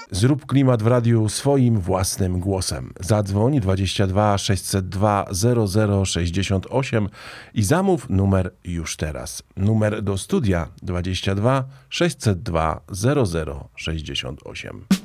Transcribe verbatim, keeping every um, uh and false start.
Zrób klimat w radiu swoim własnym głosem. Zadzwoń dwadzieścia dwa sześćset dwa zero zero sześćdziesiąt osiem i zamów numer już teraz. Numer do studia dwadzieścia dwa sześćset dwa zero zero sześćdziesiąt osiem.